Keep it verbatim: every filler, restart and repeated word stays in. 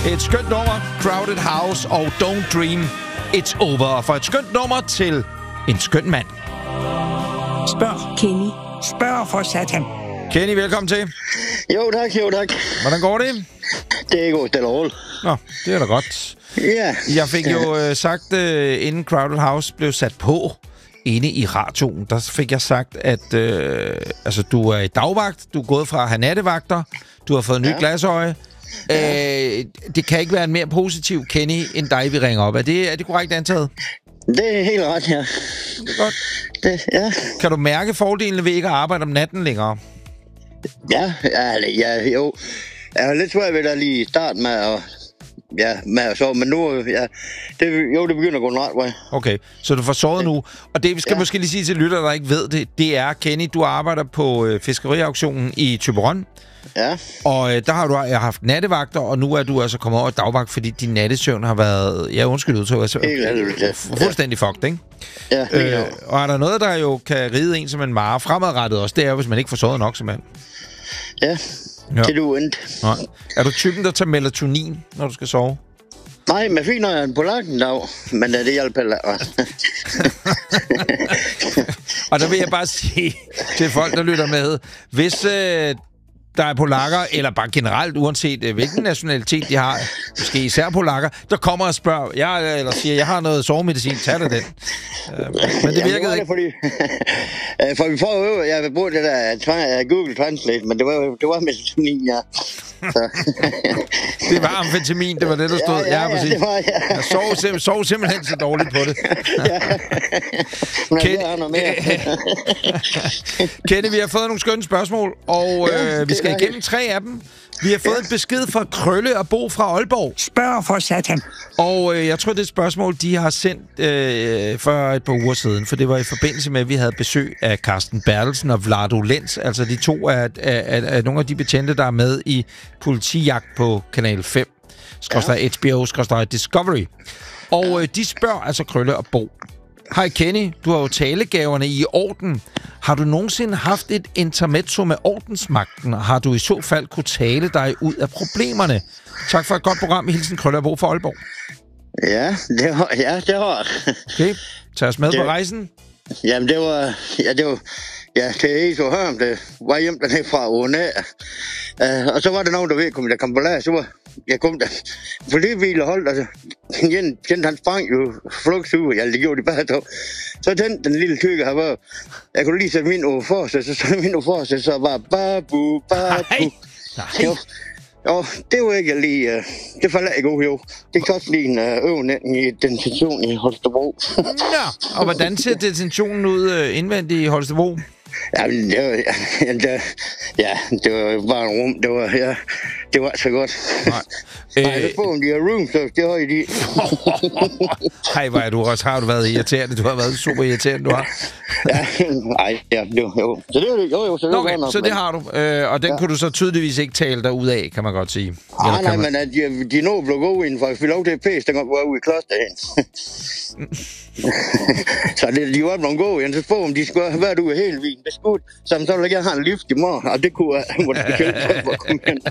Et skønt nummer, Crowded House og Don't Dream It's Over. Og for et skønt nummer til en skøn mand. Spørg, Kenny. Spørg for satan. Kenny, velkommen til. Jo tak, jo tak. Hvordan går det? Det går stille og roligt. Nå, det er da godt. Ja. Jeg fik jo øh, sagt, øh, inden Crowded House blev sat på inde i radioen, der fik jeg sagt, at øh, altså, du er i dagvagt, du er gået fra at have nattevagter, du har fået en ny ja. glasøje. Ja. Øh, det kan ikke være en mere positiv Kenny, end dig, vi ringer op. Er det, er det korrekt antaget? Det er helt ret, ja. Det er godt. Det, ja. Kan du mærke fordelene ved ikke at arbejde om natten længere? Ja, ja, ja jo. Jeg har lidt svært ved at lige starte med at, ja, med at sove, men nu, ja, det, jo, det begynder at gå en ret vej. Okay, så du får sovet nu. Og det, vi skal ja. måske lige sige til lytter, der ikke ved det, det er, Kenny, du arbejder på øh, fiskeriauktionen i Thyborøn. Ja. Og øh, der har du jeg har haft nattevagter, og nu er du altså kommet over i dagvagt, fordi din nattesøvn har været, ja, undskyld udtryk, altså, ja. fuldstændig fucked, ikke? Ja, øh, og er der noget, der jo kan ride en som en mare fremadrettet også, det er hvis man ikke får sovet nok som mand. Ja, ja. Det er du endt. Nej. Er du typen, der tager melatonin, når du skal sove? Nej, men fint, når jeg er på lakken dag, men det hjælper heller. Og der vil jeg bare sige til folk, der lytter med, hvis øh, der er polakker, eller bare generelt, uanset øh, hvilken nationalitet de har, måske især polakker, der kommer og spørger, jeg, eller siger, jeg har noget sovemedicin, tag dig den. Øh, men det virkede ikke. Fordi, for vi får jo, jeg vil bruge det der Google Translate, men det var, det var melatonin, ja. Det var amfetamin, det var det, der stod. Ja, ja, ja, ja, det var, ja. Jeg sov, sim- sov simpelthen så dårligt på det. Ja. Men Ken- det er noget mere. Kenny, vi har fået nogle skønne spørgsmål, og øh, ja, vi skal igennem tre af dem. Vi har fået ja. en besked fra Krølle og Bo fra Aalborg. Spørg for satan. Og øh, jeg tror, det er et spørgsmål, de har sendt øh, for et par uger siden, for det var i forbindelse med, at vi havde besøg af Carsten Bertelsen og Vlado Lenz, altså de to af, af, af, af nogle af de betjente, der er med i Politijagt på Kanal fem, ja. H B O, Discovery. Og øh, de spørger altså Krølle og Bo. Hej Kenny, du har jo talegaverne i orden. Har du nogensinde haft et intermezzo med ordensmagten? Har du i så fald kunne tale dig ud af problemerne? Tak for et godt program. Hilsen Krølle og Bo fra Aalborg. Ja, det har ja, det har. Okay, tag os med det, på rejsen. Jamen, det var... Ja, det var... Ja, det er ikke så hørt, det var hjem dernede fra U N A. Uh, og så var der nogen, der ved, kom der kom på lager, så var jeg kom der. For det ville holdt, altså. Den kendte, han sprang jo flugtsuge, ja, det gjorde de bare dog. Så tændte den lille tykke her var, jeg kunne lige sætte min over for sig, så sætte min over for sig, så var babu, babu. Nej, nej. Jo, jo, det var ikke lige, uh, det faldt ikke god, jo. Det kostede lige en uh, øvning i detention i Holstebro. Ja, og hvordan ser detentionen ud uh, indvendigt i Holstebro? Ja, det var, ja, det, ja, det var bare en rum. Det var, ja, det var så godt. Nej, Nej det får de her room service, det har I de. Hej, hvor er du også. Har du været irriterende? Du har været super irriterende, du har. Ja, nej, ja, det var, jo. Så det var det, jo, jo. Så det, okay, var så det har du. Øh, og den ja. kunne du så tydeligvis ikke tale dig ud af, kan man godt sige. Nej, nej, man... men at de, de nå blev gode inden for at få lov til at pæse, den var ude i klosterhen. Så det, de var blevet gode, så få om de skulle have været ude helt vin. Det skulle, så så ville jeg have en lift i morgen, og det kunne jeg, hvor det skulle hjælpe for at komme hen.